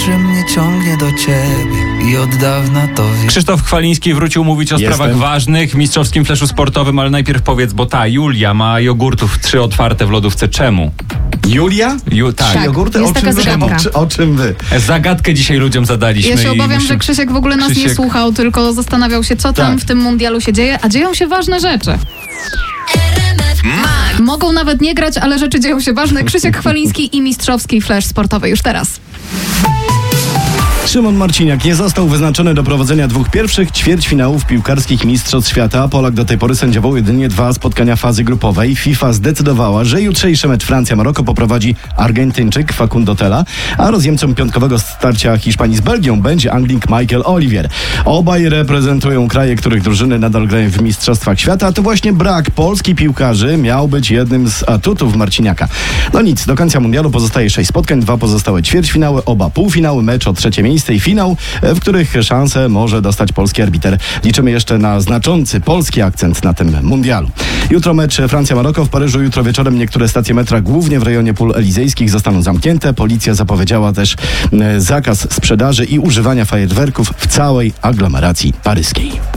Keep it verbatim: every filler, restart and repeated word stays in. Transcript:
że mnie ciągnie do ciebie i od dawna to wiem. Krzysztof Chwaliński wrócił mówić o Jestem. sprawach ważnych w mistrzowskim fleszu sportowym, ale najpierw powiedz, bo ta Julia ma jogurtów trzy otwarte w lodówce. Czemu? Julia? Ju, tak. Tak. Jogurty? jest O czym, taka wy, zagadka. o, czy, o czym wy? Zagadkę dzisiaj ludziom zadaliśmy. Ja się i obawiam, musimy- że Krzysiek w ogóle nas nie Krzysiek- słuchał, tylko zastanawiał się, co tam Tak. w tym mundialu się dzieje, a dzieją się ważne rzeczy. Mogą nawet nie grać, ale rzeczy dzieją się ważne. Krzysiek Chwaliński i mistrzowski flesz sportowy już teraz. Szymon Marciniak nie został wyznaczony do prowadzenia dwóch pierwszych ćwierćfinałów piłkarskich Mistrzostw Świata. Polak do tej pory sędziował jedynie dwa spotkania fazy grupowej. FIFA zdecydowała, że jutrzejszy mecz Francja-Maroko poprowadzi Argentyńczyk Facundo Tella, a rozjemcą piątkowego starcia Hiszpanii z Belgią będzie Anglik Michael Olivier. Obaj reprezentują kraje, których drużyny nadal grają w Mistrzostwach Świata, a to właśnie brak polskich piłkarzy miał być jednym z atutów Marciniaka. No nic, do końca mundialu pozostaje sześć spotkań, dwa pozostałe ćwierćfinały, oba półfinały, mecz o trzecie miejsce i finał, w których szansę może dostać polski arbiter. Liczymy jeszcze na znaczący polski akcent na tym mundialu. Jutro mecz Francja-Maroko w Paryżu. Jutro wieczorem niektóre stacje metra, głównie w rejonie pól elizejskich, zostaną zamknięte. Policja zapowiedziała też e, zakaz sprzedaży i używania fajerwerków w całej aglomeracji paryskiej.